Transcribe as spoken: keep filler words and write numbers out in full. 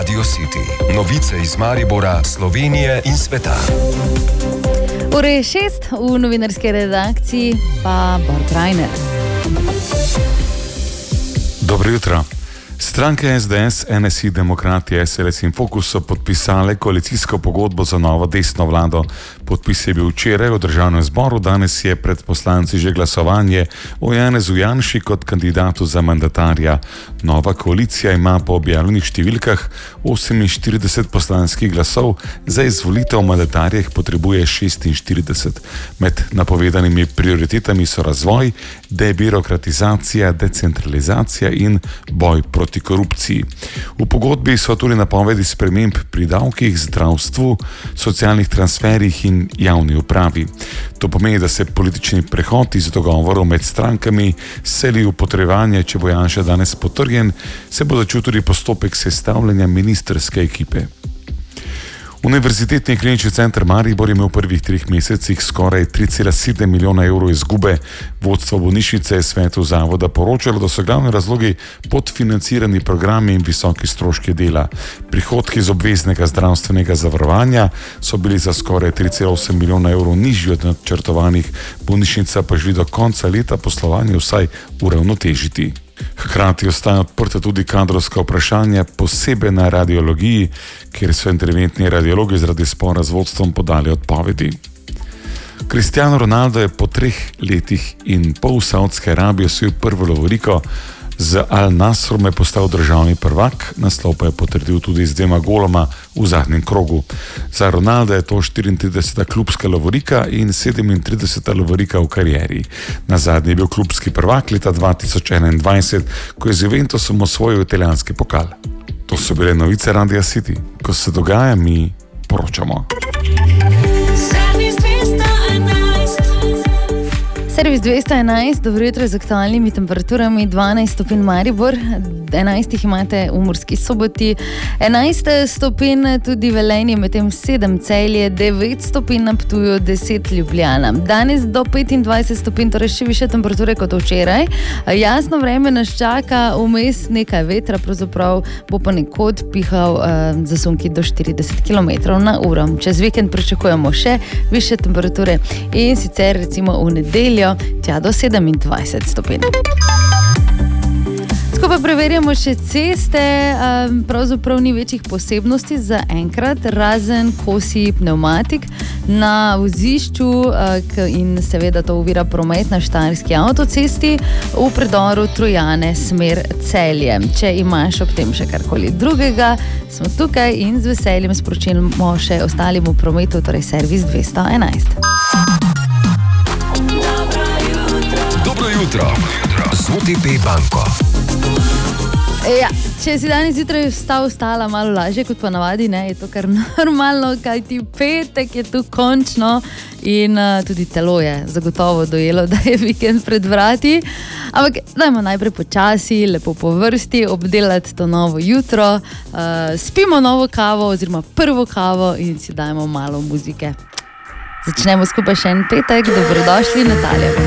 Radio City. Novice iz Maribora, Slovenije in sveta. Ura je šest, v novinarski redakciji pa Bor Krajner. Dobro jutro. Stranke S D S, N S I, Demokrati, S L S in Fokus so podpisale koalicijsko pogodbo za novo desno vlado. Podpis je bil včeraj v državnem zboru, danes je pred poslanci že glasovanje o Janezu Janši kot kandidatu za mandatarja. Nova koalicija ima po objavljenih številkah oseminštirideset poslanskih glasov, za izvolitev mandatarja jih potrebuje šestinštirideset. Med napovedanimi prioritetami so razvoj, debirokratizacija, decentralizacija in boj proti korupciji. V pogodbi so tudi napovedi sprememb pri davkih, zdravstvu, socialnih transferih in javni upravi. To pomeni, da se politični prehod iz dogovorov med strankami seli v potrjevanje, če bo Janša danes potrjen, se bo začel tudi postopek sestavljanja ministrske ekipe. Univerzitetni klinični center Maribor je imel v prvih treh mesecih skoraj tri cela sedem milijona evrov izgube. Vodstvo bolnišnice je svetu zavoda poročalo, da so glavni razlogi podfinancirani programi in visoki stroški dela. Prihodki iz obveznega zdravstvenega zavarovanja so bili za skoraj tri cela osem milijona evrov nižji od načrtovanih, bolnišnica pa želi do konca leta poslovanje vsaj uravnotežiti. Hkrati ostaja odprta tudi kadrovska vprašanja, posebej na radiologiji, kjer so interventni radiologi zaradi spora z vodstvom podali odpovedi. Cristiano Ronaldo je po treh letih in pol Saudske Arabije osvojil prvo lovoriko, z Al Nasrom je postal državni prvak, naslov pa je potrdil tudi z dvema goloma v zadnjem krogu. Za Ronalda je to štiriintrideseta klubska lovorika in sedemintrideseta lovorika v karieri. Na zadnji je bil klubski prvak leta dva tisoč enaindvajset, ko je z Juventusom osvojil italijanski pokal. To so bile novice Radia City. Ko se dogaja, mi poročamo. Servis dvesto enajst, dobro jutro z aktualnimi temperaturami, dvanajst stopinj Maribor, enajst jih imate v Murski Soboti, enajst stopinj tudi Velenje, medtem sedem Celje, devet stopinj na Ptuju, deset Ljubljana. Danes do petindvajset stopinj, torej še više temperature kot včeraj. Jasno vreme nas čaka, vmes nekaj vetra, pravzaprav bo ponekod pihal uh, zasunki do štirideset kilometrov na uro. Čez vikend pričakujemo še više temperature in sicer recimo v nedeljo tja do sedemindvajset stopinj. Skupaj preverjamo še ceste, pravzaprav ni večjih posebnosti za enkrat, razen kosi pnevmatik na vozišču in seveda to ovira promet na Štajerski avtocesti v predoru Trojane smer Celje. Če imaš ob tem še karkoli drugega, smo tukaj in z veseljem sporočimo še ostalim v prometu, torej servis dvesto enajst. Dobro jutro z O T P banko. Ja, če si danes zjutraj vstal, vstala malo lažje kot pa navadi, ne, je to kar normalno, kaj ti petek je tu končno in uh, tudi telo je zagotovo dojelo, da je vikend pred vrati. Ampak dajmo najprej počasi, lepo po vrsti, obdelati to novo jutro, uh, spimo novo kavo oziroma prvo kavo in si dajmo malo muzike. Začnemo skupaj še en petek, dobrodošli, Natalija.